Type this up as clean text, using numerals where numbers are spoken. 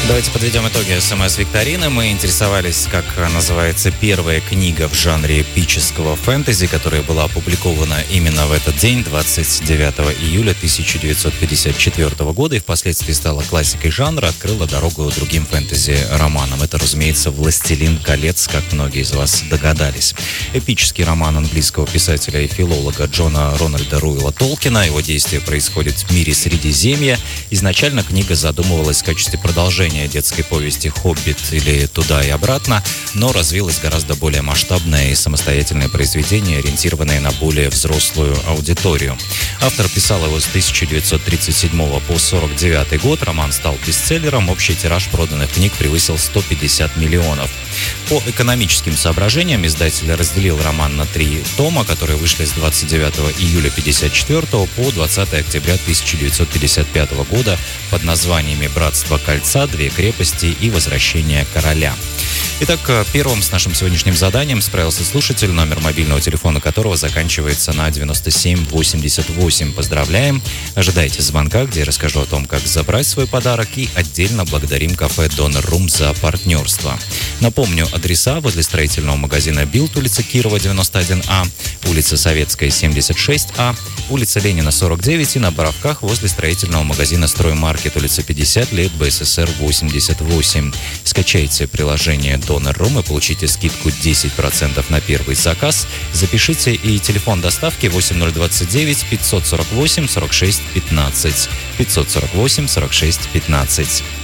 Давайте подведем итоги СМС-викторины. Мы интересовались, как называется первая книга в жанре эпического фэнтези, которая была опубликована именно в этот день, 29 июля 1954 года, и впоследствии стала классикой жанра, открыла дорогу другим фэнтези-романам. Это, разумеется, «Властелин колец», как многие из вас догадались. Эпический роман английского писателя и филолога Джона Рональда Руэлла Толкина. Его действие происходит в мире Средиземья. Изначально книга задумывалась в качестве продолжения детской повести «Хоббит» или «Туда и обратно», но развилось гораздо более масштабное и самостоятельное произведение, ориентированное на более взрослую аудиторию. Автор писал его с 1937 по 1949 год. Роман стал бестселлером. Общий тираж проданных книг превысил 150 миллионов. По экономическим соображениям издатель разделил роман на 3 тома, которые вышли с 29 июля 1954 по 20 октября 1955 года под названиями «Братство кольца», «Две крепости» и «Возвращение короля». Итак, первым с нашим сегодняшним заданием справился слушатель, номер мобильного телефона которого заканчивается на 9788. Поздравляем! Ожидайте звонка, где я расскажу о том, как забрать свой подарок, и отдельно благодарим кафе Донер Рум за партнерство. Напомню, адреса: возле строительного магазина Билд, улица Кирова, 91А, улица Советская, 76А, улица Ленина, 49, и на Боровках возле строительного магазина Строймаркет, улица 50, лет БССР, 88. Скачайте приложение Донер Рум и получите скидку 10% на первый заказ. Запишите, и телефон доставки 8029 548 46 15. 548 46 15.